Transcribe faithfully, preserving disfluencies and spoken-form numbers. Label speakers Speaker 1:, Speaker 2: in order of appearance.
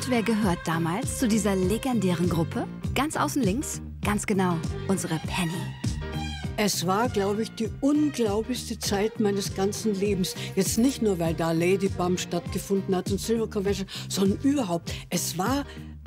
Speaker 1: Und wer gehört damals zu dieser legendären Gruppe? Ganz außen links, ganz genau, unsere Penny.
Speaker 2: Es war, glaube ich, die unglaublichste Zeit meines ganzen Lebens. Jetzt nicht nur, weil da Lady Bum stattgefunden hat und Silver Convention, sondern überhaupt. Es war